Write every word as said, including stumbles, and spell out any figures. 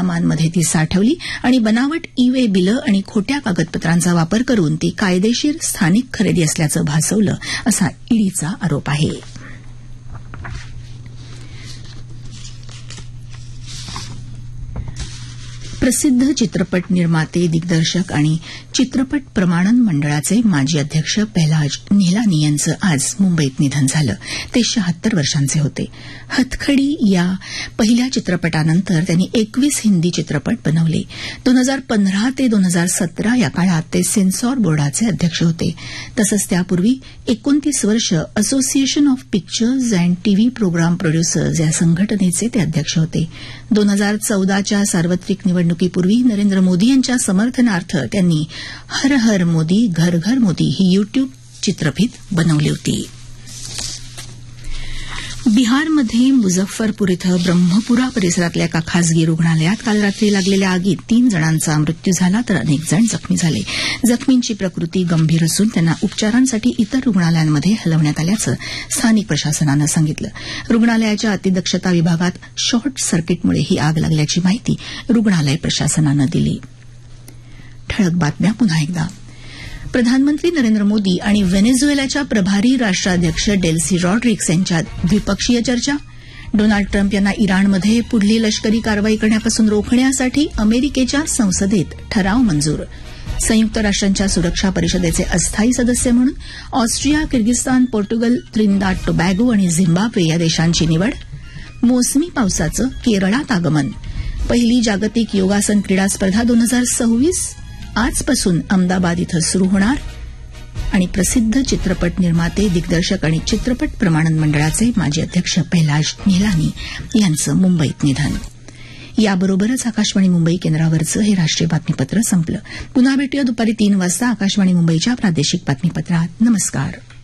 गोदामांमध्ये ती साठवली आणि बनावट ई वे बिलं आणि खोट्या कागदपत्रांचा वापर करून ती कायदेशीर स्थानिक खरेदी असल्याचं भासवलं असा ईडीचा आरोप आहे. प्रसिद्ध चित्रपट निर्माते, दिग्दर्शक आणि चित्रपट प्रमाणन मंडळाचे माजी अध्यक्ष पहलाज निहलानी यांचं आज मुंबईत निधन झालं. ते शहात्तर वर्षांचे होते. हथखडी या पहिल्या चित्रपटानंतर त्यांनी एकवीस हिंदी चित्रपट बनवले. दोन हजार पंधरा ते दोन हजार सतरा या काळात ते सेन्सॉर बोर्डाचे अध्यक्ष होते. तसंच त्यापूर्वी एकोणतीस वर्ष association of pictures and TV programme producers या संघटनेचे ते अध्यक्ष होते. दोन हजार चौदाच्या सार्वत्रिक निवडणुकीपूर्वी नरेंद्र मोदी यांच्या समर्थनार्थ त्यांनी हर हर मोदी घर घर मोदी ही युट्यूब चित्रफीत बनवली होती. बिहारमध्ये मुझफ्फरपूर इथं ब्रह्मपुरा परिसरातल्या एका खासगी रुग्णालयात काल रात्री लागलेल्या आगीत तीन जणांचा मृत्यू झाला तर अनेक जण जखमी झाले. जखमींची प्रकृती गंभीर असून त्यांना उपचारांसाठी इतर रुग्णालयांमध्ये हलवण्यात आल्याचं स्थानिक प्रशासनानं सांगितलं. रुग्णालयाच्या अतिदक्षता विभागात शॉर्ट सर्किटमुळे ही आग लागल्याची माहिती रुग्णालय प्रशासनानं दिली. ठळक बातम्या पुन्हा एकदा. प्रधानमंत्री नरेंद्र मोदी आणि व्हेनेझुएलाच्या प्रभारी राष्ट्राध्यक्ष डेल्सी रॉड्रिग्स यांच्यात द्विपक्षीय चर्चा. डोनाल्ड ट्रम्प यांना इराणमध्ये पुढली लष्करी कारवाई करण्यापासून रोखण्यासाठी अमेरिकेच्या संसदेत ठराव मंजूर. संयुक्त राष्ट्रांच्या सुरक्षा परिषदेचे अस्थायी सदस्य म्हणून Austria, Kyrgyzstan, Portugal, Trinidad Tobago आणि झिम्बाब्वे या देशांची निवड. मोसमी पावसाचं केरळात आगमन. पहिली जागतिक योगासन क्रीडा स्पर्धा दोन हजार सव्वीस आजपासून अहमदाबाद इथं सुरू होणार. आणि प्रसिद्ध चित्रपट निर्माते, दिग्दर्शक आणि चित्रपट प्रमाणन मंडळाचे माजी अध्यक्ष पहलाज निहलानी यांचं मुंबईत निधन. याबरोबरच आकाशवाणी मुंबई केंद्रावरचं हे राष्ट्रीय बातमीपत्र संपलं. पुन्हा भेटूया दुपारी तीन वाजता आकाशवाणी मुंबईच्या प्रादेशिक बातमीपत्रात. नमस्कार.